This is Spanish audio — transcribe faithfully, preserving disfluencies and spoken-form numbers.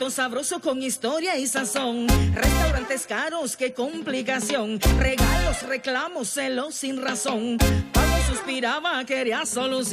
plato sabroso con historia y sazón. Restaurantes caros, qué complicación. Regalos, reclamos, celos sin razón. Pago suspiraba, quería solución.